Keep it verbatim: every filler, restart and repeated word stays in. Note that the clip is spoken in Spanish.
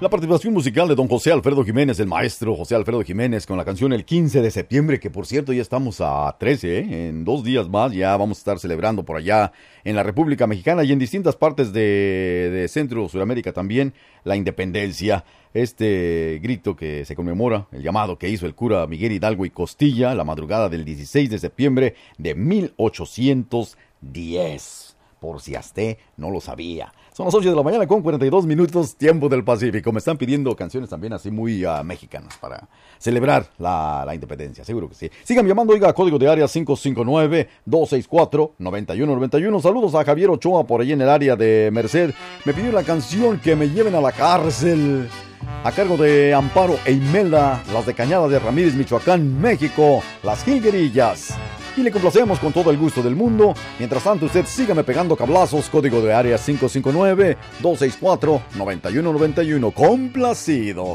La participación musical de don José Alfredo Jiménez, el maestro José Alfredo Jiménez, con la canción El quince de septiembre, que por cierto ya estamos a trece, ¿eh? En dos días más ya vamos a estar celebrando por allá en la República Mexicana y en distintas partes de, de Centro, Sudamérica también, la independencia. Este grito que se conmemora, el llamado que hizo el cura Miguel Hidalgo y Costilla, la madrugada del dieciséis de septiembre de mil ochocientos diez. Por si usted no lo sabía. Son las ocho de la mañana con cuarenta y dos minutos, tiempo del Pacífico. Me están pidiendo canciones también así muy uh, mexicanas para celebrar la, la independencia, seguro que sí. Sigan llamando, oiga, código de área cinco cinco nueve, dos seis cuatro, nueve uno nueve uno. Saludos a Javier Ochoa por ahí en el área de Merced. Me pidió la canción Que me lleven a la cárcel, a cargo de Amparo e Imelda, las de Cañada de Ramírez, Michoacán, México, las Jilguerillas. Y le complacemos con todo el gusto del mundo. Mientras tanto, usted sígame pegando cablazos. Código de área cinco cinco nueve, dos seis cuatro, nueve uno nueve uno. Complacido.